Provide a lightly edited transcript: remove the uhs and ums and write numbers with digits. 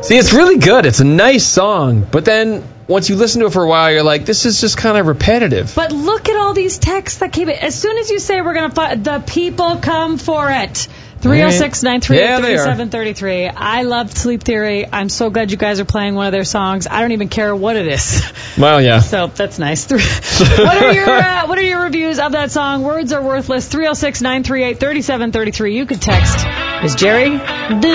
See, it's really good. It's a nice song, but then once you listen to it for a while, you're like, this is just kind of repetitive. But look at all these texts that came in. As soon as you say we're going to fight, the people come for it. 306-938-3733. I love Sleep Theory. I'm so glad you guys are playing one of their songs. I don't even care what it is. Well, yeah. So that's nice. What are your reviews of that song? Words are worthless. 306-938-3733. You could text. Is Jerry